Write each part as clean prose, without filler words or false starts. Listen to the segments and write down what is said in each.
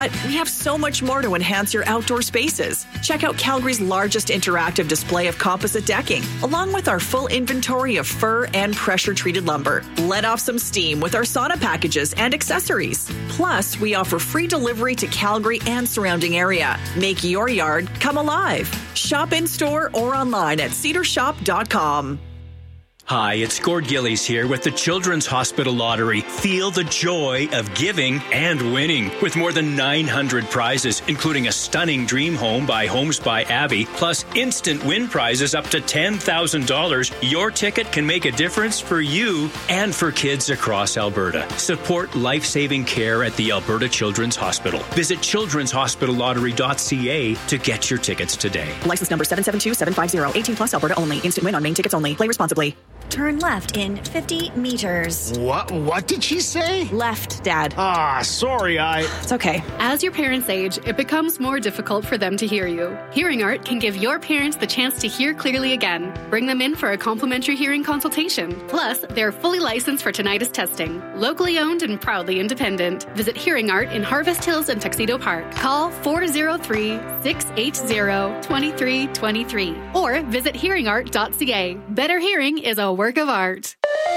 But we have so much more to enhance your outdoor spaces. Check out Calgary's largest interactive display of composite decking, along with our full inventory of fir and pressure-treated lumber. Let off some steam with our sauna packages and accessories. Plus, we offer free delivery to Calgary and surrounding area. Make your yard come alive. Shop in-store or online at cedarshop.com. Hi, it's Gord Gillies here with the Children's Hospital Lottery. Feel the joy of giving and winning with more than 900 prizes, including a stunning dream home by Homes by Abbey, plus instant win prizes up to $10,000. Your ticket can make a difference for you and for kids across Alberta. Support life-saving care at the Alberta Children's Hospital. Visit children'shospitallottery.ca to get your tickets today. License number 772750. 18 plus Alberta only. Instant win on main tickets only. Play responsibly. Turn left in 50 meters. What did she say? Left, Dad. Sorry, It's okay. As your parents age, it becomes more difficult for them to hear you. Hearing Art can give your parents the chance to hear clearly again. Bring them in for a complimentary hearing consultation. Plus, they're fully licensed for tinnitus testing. Locally owned and proudly independent. Visit Hearing Art in Harvest Hills and Tuxedo Park. Call 403-680-2323 or visit hearingart.ca. Better hearing is a work of art.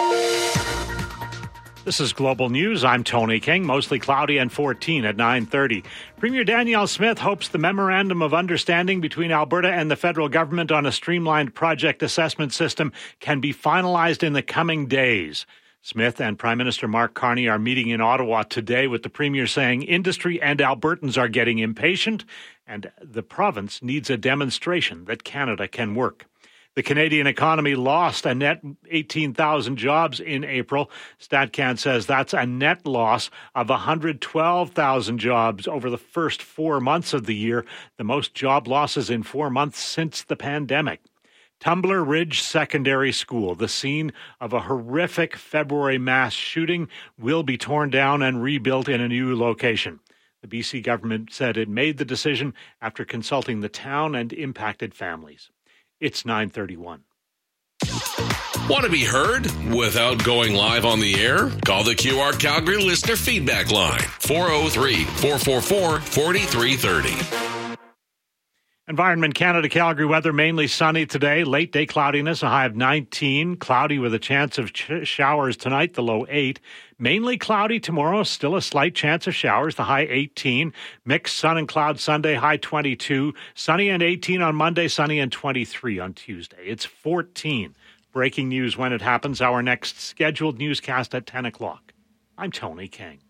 This is Global News. I'm Tony King. Mostly cloudy and 14 at 9:30. Premier Danielle Smith hopes the Memorandum of Understanding between Alberta and the federal government on a streamlined project assessment system can be finalized in the coming days. Smith and Prime Minister Mark Carney are meeting in Ottawa today, with the Premier saying industry and Albertans are getting impatient and the province needs a demonstration that Canada can work. The Canadian economy lost a net 18,000 jobs in April. StatCan says that's a net loss of 112,000 jobs over the first 4 months of the year, the most job losses in 4 months since the pandemic. Tumbler Ridge Secondary School, the scene of a horrific February mass shooting, will be torn down and rebuilt in a new location. The BC government said it made the decision after consulting the town and impacted families. It's 9:31. Want to be heard without going live on the air? Call the QR Calgary listener feedback line, 403-444-4330. Environment Canada Calgary weather, mainly sunny today. Late day cloudiness, a high of 19. Cloudy with a chance of showers tonight, the low 8. Mainly cloudy tomorrow, still a slight chance of showers, the high 18. Mixed sun and cloud Sunday, high 22. Sunny and 18 on Monday, sunny and 23 on Tuesday. It's 14. Breaking news when it happens. Our next scheduled newscast at 10 o'clock. I'm Tony King.